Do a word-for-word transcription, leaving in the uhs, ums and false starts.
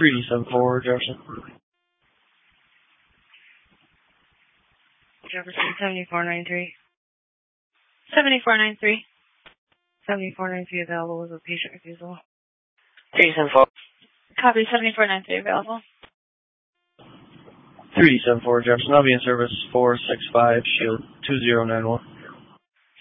three D seven four, Jefferson. Jefferson, seventy-four ninety-three. seventy-four ninety-three. seventy-four ninety-three available with a patient refusal. three D seven four. Copy, seventy-four ninety-three available. three D seven four, Jefferson. I'll be in service four six five, Shield two zero nine one.